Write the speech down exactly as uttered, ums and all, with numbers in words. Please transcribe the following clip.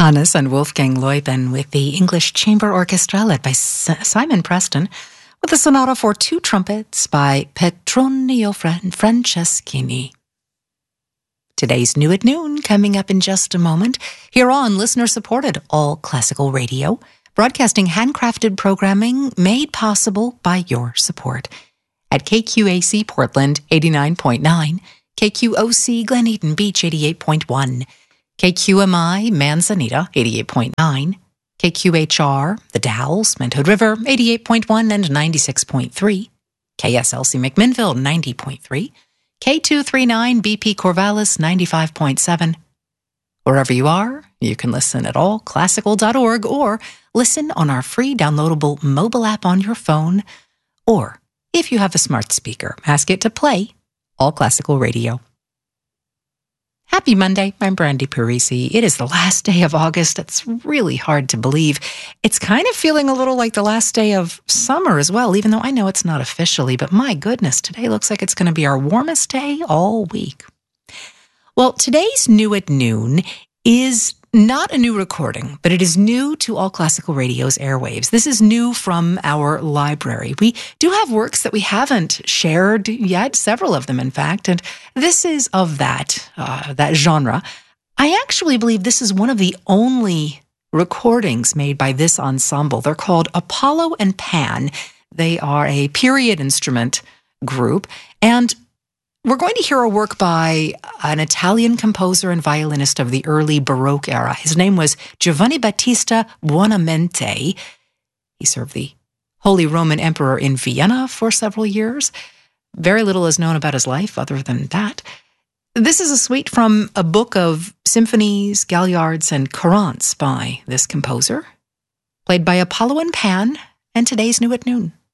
Hannes and Wolfgang Leuben with the English Chamber Orchestra led by S- Simon Preston with a sonata for two trumpets by Petronio Fran- Franceschini. Today's New at Noon coming up in just a moment here on listener-supported All Classical Radio, broadcasting handcrafted programming made possible by your support. At K Q A C Portland eighty-nine point nine, K Q O C Glen Eden Beach eighty-eight point one, K Q M I Manzanita eighty-eight point nine, K Q H R The Dalles, Mount Hood River eighty-eight point one and ninety-six point three, K S L C McMinnville ninety point three, K two thirty-nine B P Corvallis ninety-five point seven. Wherever you are, you can listen at all classical dot org or listen on our free downloadable mobile app on your phone, or if you have a smart speaker, ask it to play All Classical Radio. Happy Monday. I'm Brandy Parisi. It is the last day of August. It's really hard to believe. It's kind of feeling a little like the last day of summer as well, even though I know it's not officially, but my goodness, today looks like it's going to be our warmest day all week. Well, today's New at Noon is not a new recording, but it is new to All Classical Radio's airwaves. This is new from our library. We do have works that we haven't shared yet, several of them, in fact, and this is of that, uh, that genre. I actually believe this is one of the only recordings made by this ensemble. They're called Apollo and Pan. They are a period instrument group, and we're going to hear a work by an Italian composer and violinist of the early Baroque era. His name was Giovanni Battista Buonamente. He served the Holy Roman Emperor in Vienna for several years. Very little is known about his life other than that. This is a suite from a book of symphonies, galliards, and courances by this composer, played by Apollo and Pan, and today's New at Noon.